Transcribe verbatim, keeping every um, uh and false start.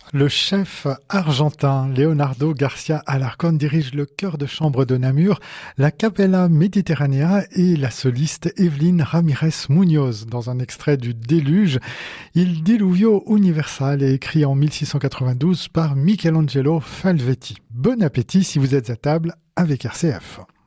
Le chef argentin Leonardo Garcia Alarcón dirige le chœur de chambre de Namur, la Capella Mediterránea et la soliste Evelyn Ramirez Muñoz dans un extrait du Déluge, Il Diluvio Universal est écrit en mille six cent quatre-vingt-douze par Michelangelo Falvetti. Bon appétit si vous êtes à table avec R C F.